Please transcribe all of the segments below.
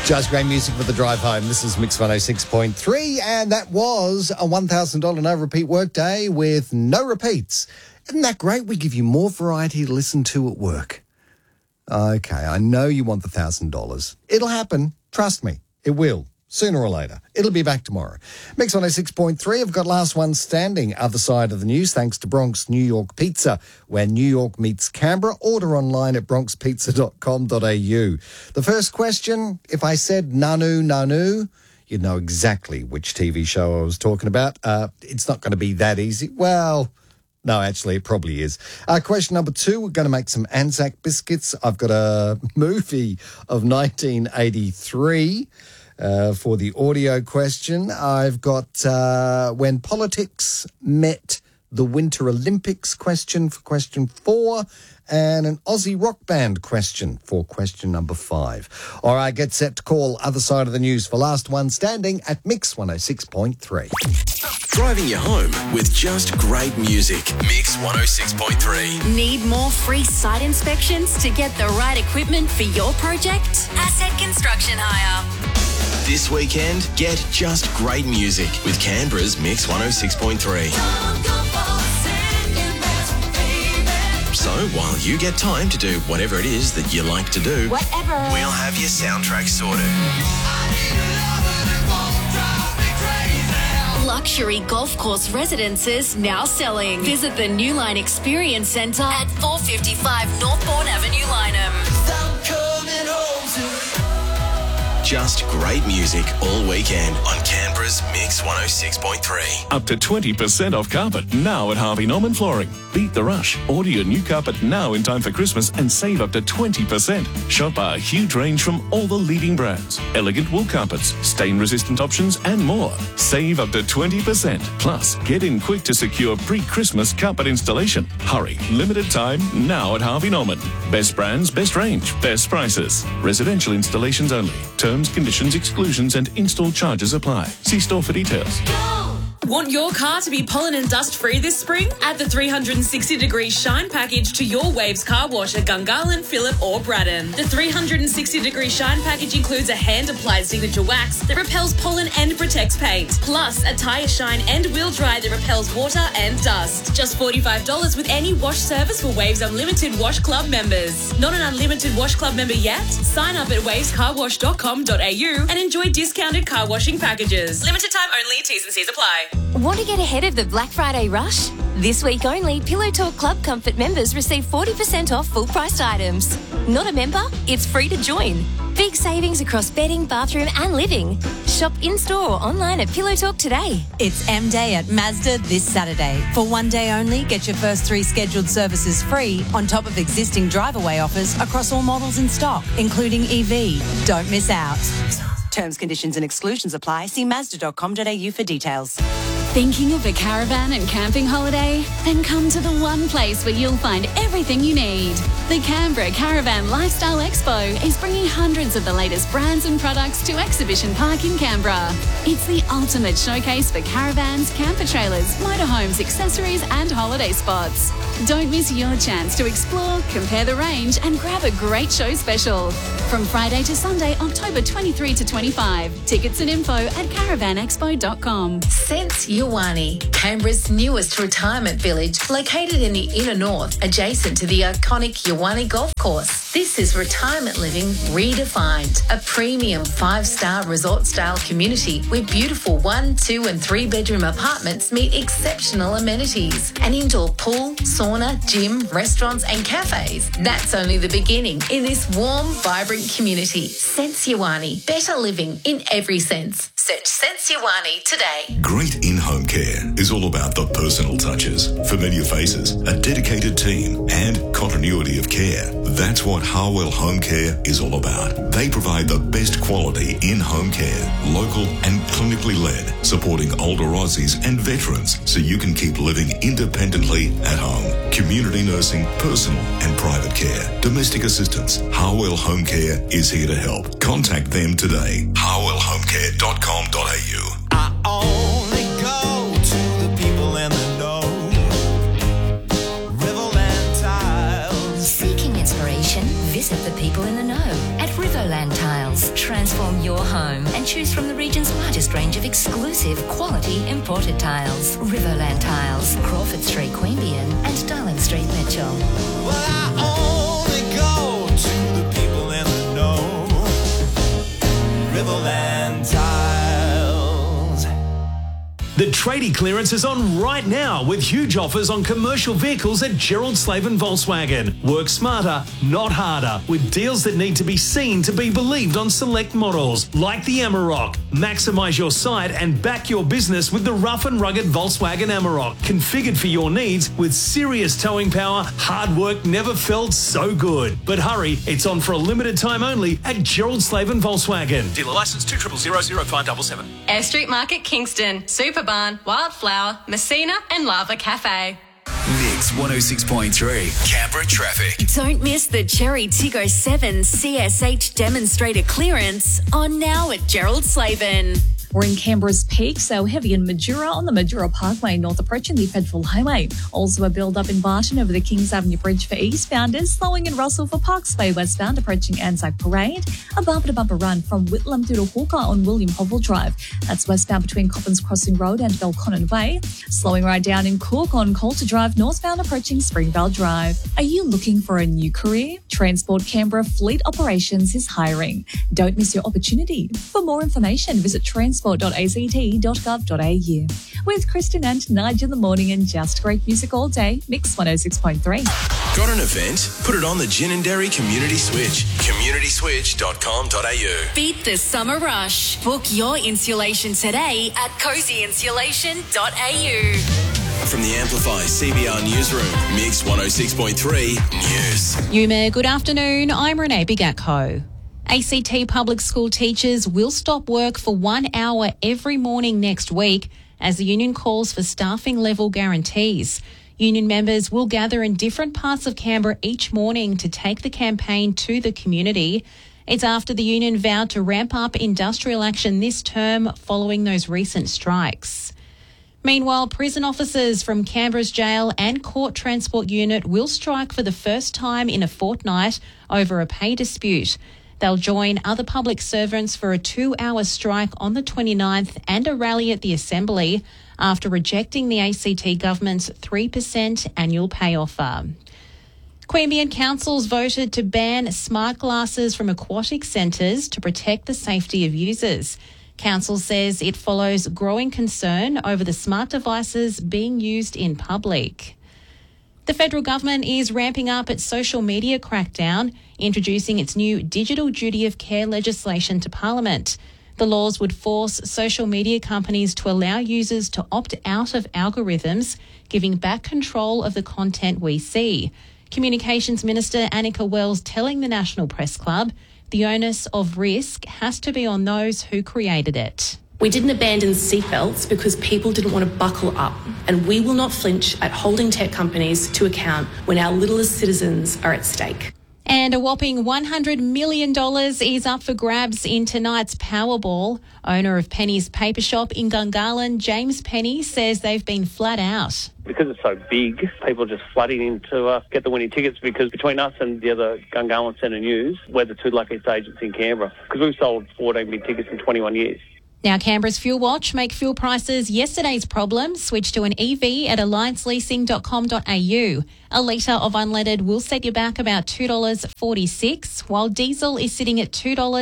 Just great music for the drive home. This is Mix 106.3, and that was a $1,000 no repeat workday with no repeats. Isn't that great? We give you more variety to listen to at work. Okay, I know you want the $1,000. It'll happen. Trust me, it will. Sooner or later. It'll be back tomorrow. Mix 106.3, I've got last one standing. Other side of the news, thanks to Bronx New York Pizza, where New York meets Canberra. Order online at bronxpizza.com.au. The first question, if I said Nanu, you'd know exactly which TV show I was talking about. It's not going to be that easy. Well, no, actually, it probably is. Question number 2, we're going to make some Anzac biscuits. I've got a movie of 1983. For the audio question, I've got when politics met the Winter Olympics question for question 4, and an Aussie rock band question for question number 5. All right, get set to call Other Side of the News for last one standing at Mix 106.3. Driving you home with just great music. Mix 106.3. Need more free site inspections to get the right equipment for your project? Asset Construction Hire. This weekend, get just great music with Canberra's Mix 106.3. So while you get time to do whatever it is that you like to do, we'll have your soundtrack sorted. Luxury golf course residences now selling. Visit the Newline Experience Centre at 455 Northbourne Avenue, Lyneham. Just great music all weekend on Canberra's Mix 106.3. Up to 20% off carpet now at Harvey Norman Flooring. Beat the rush. Order your new carpet now in time for Christmas and save up to 20%. Shop our huge range from all the leading brands. Elegant wool carpets, stain-resistant options and more. Save up to 20%. Plus, get in quick to secure pre-Christmas carpet installation. Hurry. Limited time now at Harvey Norman. Best brands, best range, best prices. Residential installations only. Terms, conditions, exclusions and install charges apply. See store for details. Want your car to be pollen and dust free this spring? Add the 360-degree shine package to your Waves car wash at Gungahlin, Phillip or Braddon. The 360-degree shine package includes a hand-applied signature wax that repels pollen and protects paint, plus a tyre shine and wheel dry that repels water and dust. Just $45 with any wash service for Waves Unlimited Wash Club members. Not an Unlimited Wash Club member yet? Sign up at wavescarwash.com.au and enjoy discounted car washing packages. Limited time only, T's and C's apply. Want to get ahead of the Black Friday rush? This week only, Pillow Talk Club Comfort members receive 40% off full-priced items. Not a member? It's free to join. Big savings across bedding, bathroom and living. Shop in-store or online at Pillow Talk today. It's M-Day at Mazda this Saturday. For one day only, get your first 3 scheduled services free on top of existing drive-away offers across all models in stock, including EV. Don't miss out. Terms, conditions and exclusions apply. See Mazda.com.au for details. Thinking of a caravan and camping holiday? Then come to the one place where you'll find everything you need. The Canberra Caravan Lifestyle Expo is bringing hundreds of the latest brands and products to Exhibition Park in Canberra. It's the ultimate showcase for caravans, camper trailers, motorhomes, accessories and holiday spots. Don't miss your chance to explore, compare the range and grab a great show special. From Friday to Sunday, October 23 to 25. Tickets and info at caravanexpo.com. Sense Yawani, Canberra's newest retirement village, located in the inner north, adjacent to the iconic Yawani Golf Course. This is retirement living redefined, a premium 5-star resort-style community where beautiful 1, 2 and 3 bedroom apartments meet exceptional amenities. An indoor pool, sauna, gym, restaurants and cafes. That's only the beginning in this warm, vibrant community. Sense Yawani, better living in every sense. Search Sense Yawani today. Great in-home care is all about the personal touches, familiar faces, a dedicated team, and continuity of care. That's what Harwell Home Care is all about. They provide the best quality in-home care, local and clinically led, supporting older Aussies and veterans so you can keep living independently at home. Community nursing, personal and private care, domestic assistance. Harwell Home Care is here to help. Contact them today. harwellhomecare.com.au. I only go to the people in the know. Riverland Tiles. Seeking inspiration? Visit the people in the know at Riverland Tiles. Tiles. Transform your home and choose from the region's largest range of exclusive quality imported tiles. Riverland Tiles, Crawford Street, Queanbeyan and Darling Street, Mitchell. Well, I only go to the people in the know. Riverland Tiles. The tradie clearance is on right now with huge offers on commercial vehicles at Gerald Slaven Volkswagen. Work smarter, not harder, with deals that need to be seen to be believed on select models, like the Amarok. Maximise your site and back your business with the rough and rugged Volkswagen Amarok, configured for your needs with serious towing power. Hard work never felt so good. But hurry, it's on for a limited time only at Gerald Slaven Volkswagen. Dealer licence 2000577. Air Street Market, Kingston, Superbarn, Wildflower, Messina and Lava Cafe. Mix 106.3, Canberra traffic. Don't miss the Cherry Tiggo 7 CSH demonstrator clearance on now at Gerald Slaven. We're in Canberra's peak, so heavy in Majura on the Majura Parkway, north approaching the Federal Highway. Also a build-up in Barton over the Kings Avenue Bridge for eastbounders, slowing in Russell for Parks Bay westbound approaching Anzac Parade. A bumper-to-bumper run from Whitlam through to Hawker on William Hovell Drive. That's westbound between Coppins Crossing Road and Belconnen Way. Slowing right down in Cook on Coulter Drive, northbound approaching Springvale Drive. Are you looking for a new career? Transport Canberra Fleet Operations is hiring. Don't miss your opportunity. For more information, visit transport.act.gov.au. With Kristen and Nigel in the morning and just great music all day, Mix 106.3. Got an event? Put it on the Ginninderry Community Switch. communityswitch.com.au. Beat the summer rush. Book your insulation today at cozyinsulation.au. From the Amplify CBR Newsroom, Mix 106.3 News. Yuma, good afternoon. I'm Renee Bigatko. ACT public school teachers will stop work for 1 hour every morning next week as the union calls for staffing level guarantees. Union members will gather in different parts of Canberra each morning to take the campaign to the community. It's after the union vowed to ramp up industrial action this term following those recent strikes. Meanwhile, prison officers from Canberra's jail and court transport unit will strike for the first time in a fortnight over a pay dispute. They'll join other public servants for a 2-hour strike on the 29th and a rally at the Assembly after rejecting the ACT government's 3% annual pay offer. Queanbeyan councils voted to ban smart glasses from aquatic centres to protect the safety of users. Council says it follows growing concern over the smart devices being used in public. The federal government is ramping up its social media crackdown, introducing its new Digital Duty of Care legislation to Parliament. The laws would force social media companies to allow users to opt out of algorithms, giving back control of the content we see. Communications Minister Annika Wells telling the National Press Club the onus of risk has to be on those who created it. We didn't abandon seatbelts because people didn't want to buckle up, and we will not flinch at holding tech companies to account when our littlest citizens are at stake. And a whopping $100 million is up for grabs in tonight's Powerball. Owner of Penny's Paper Shop in Gungahlin, James Penny, says they've been flat out. Because it's so big, people are just flooding in to get the winning tickets, because between us and the other Gungahlin Centre News, we're the two luckiest agents in Canberra, because we've sold 14 big tickets in 21 years. Now, Canberra's Fuel Watch make fuel prices yesterday's problem. Switch to an EV at allianceleasing.com.au. A litre of unleaded will set you back about $2.46, while diesel is sitting at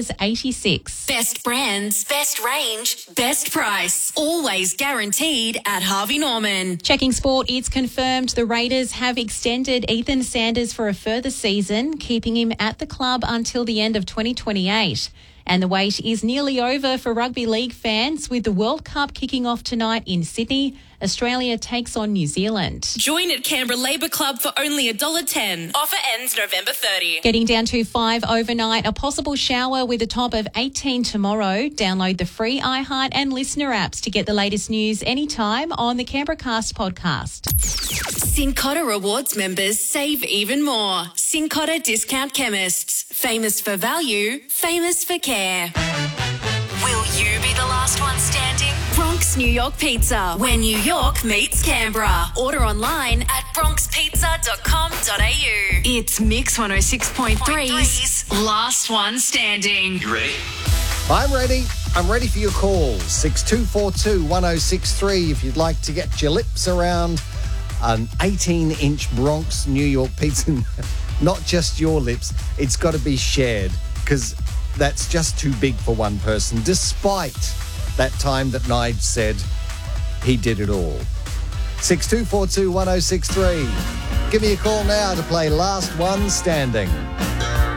$2.86. Best brands, best range, best price. Always guaranteed at Harvey Norman. Checking sport, it's confirmed the Raiders have extended Ethan Sanders for a further season, keeping him at the club until the end of 2028. And the wait is nearly over for rugby league fans, with the World Cup kicking off tonight in Sydney. Australia takes on New Zealand. Join at Canberra Labour Club for only $1.10. Offer ends November 30. Getting down to 5 overnight, a possible shower with a top of 18 tomorrow. Download the free iHeart and Listener apps to get the latest news anytime on the Canberra Cast podcast. Cincotta Rewards members save even more. Cincotta Discount Chemists. Famous for value, famous for care. Will you be the last one standing? Bronx New York Pizza, where New York meets Canberra. Order online at bronxpizza.com.au. It's Mix 106.3's Last One Standing. You ready? I'm ready. I'm ready for your calls. 6242 1063 if you'd like to get your lips around an 18-inch Bronx New York pizza. Not just your lips. It's got to be shared because that's just too big for one person, despite that time that Nige said he did it all. 6242 1063. Give me a call now to play Last One Standing.